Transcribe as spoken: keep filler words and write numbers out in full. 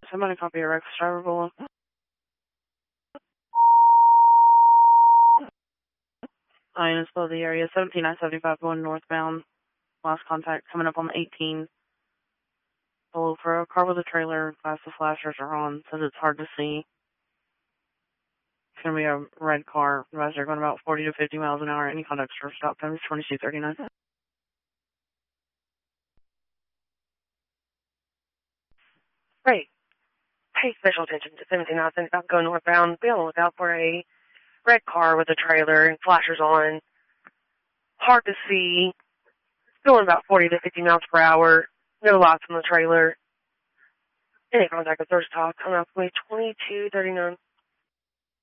Somebody copy a reckless driver below. I N S below the area, seventeen nine seventy-five going northbound. Last contact coming up on the eighteen. Below for a car with a trailer. Glass the flashers are on. Says it's hard to see. It's going to be a red car. They're going about forty to fifty miles an hour. Any contact for stop time is twenty-two thirty-nine. Great. Pay special attention to seventeen nine seventy-five going northbound. Be on the lookout for a red car with a trailer and flashers on. Hard to see. Going about forty to fifty miles per hour. No lights on the trailer. Any contact with Thirst Talk coming up with twenty-two thirty-nine.